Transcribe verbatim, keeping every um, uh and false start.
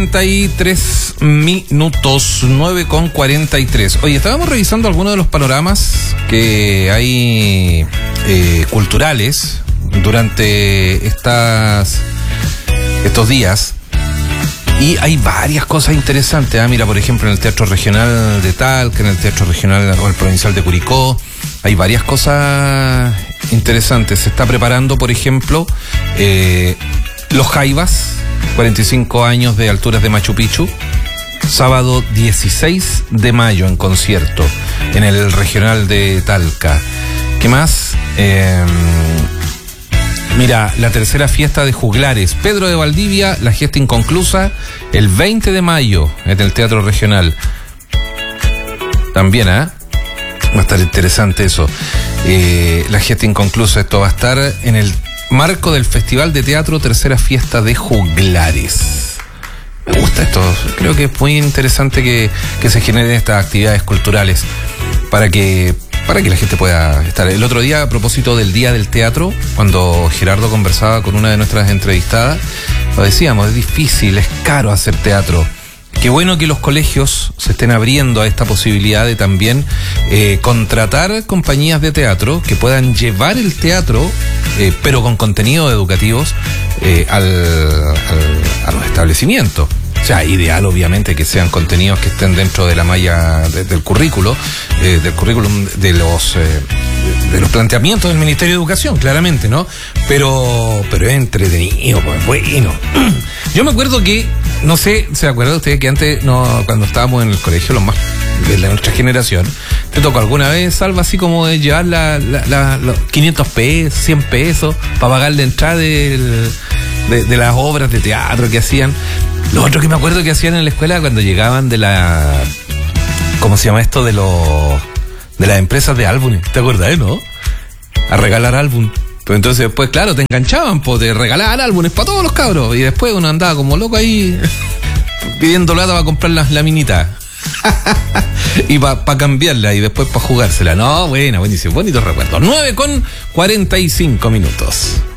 cuarenta y tres minutos, nueve con cuarenta y tres. Oye, estábamos revisando algunos de los panoramas que hay eh, culturales durante estas estos días. Y hay varias cosas interesantes. Ah, mira, por ejemplo, en el Teatro Regional de Talca, en el Teatro Regional o el Provincial de Curicó, hay varias cosas interesantes. Se está preparando, por ejemplo, eh, Los Jaivas, cuarenta y cinco años de Alturas de Machu Picchu, sábado dieciséis de mayo en concierto en el Regional de Talca. ¿Qué más? Eh, Mira, la tercera fiesta de juglares, Pedro de Valdivia, la gesta inconclusa, el veinte de mayo en el Teatro Regional. También, ¿ah? ¿eh? Va a estar interesante eso. Eh, la gesta inconclusa, esto va a estar en el marco del Festival de Teatro, tercera fiesta de juglares. Me gusta esto, creo que es muy interesante que, que se generen estas actividades culturales para que... para que la gente pueda estar. El otro día, a propósito del Día del Teatro, cuando Gerardo conversaba con una de nuestras entrevistadas, lo decíamos, es difícil, es caro hacer teatro. Qué bueno que los colegios se estén abriendo a esta posibilidad de también eh, contratar compañías de teatro que puedan llevar el teatro, eh, pero con contenidos educativos, eh, al, al, a los establecimientos. O sea, ideal obviamente que sean contenidos que estén dentro de la malla de, del currículo, eh, del currículum de los eh, de los planteamientos del Ministerio de Educación, claramente, ¿no? Pero pero es entretenido, pues bueno. Yo me acuerdo que, no sé, ¿se acuerdan ustedes que antes, no, cuando estábamos en el colegio, los más de la, nuestra generación, te tocó alguna vez algo así como de llevar la, la, la, los quinientos pesos, cien pesos para pagar la entrada del, de, de las obras de teatro que hacían? Lo otro que me acuerdo que hacían en la escuela cuando llegaban de la... ¿Cómo se llama esto? De los... de las empresas de álbumes. ¿Te acuerdas, eh, no? A regalar álbum. Pero entonces después, claro, te enganchaban, pues, de regalar álbumes para todos los cabros. Y después uno andaba como loco ahí pidiendo plata para comprar las laminitas. Y para pa cambiarla y después para jugársela. No, buena, buenísimo. Bonitos recuerdos. nueve con cuarenta y cinco minutos.